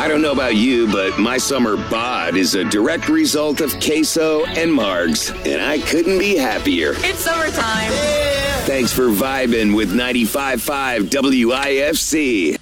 I don't know about you, but my summer bod is a direct result of queso and margs, and I couldn't be happier. It's summertime. Thanks for vibing with 95.5 WIFC.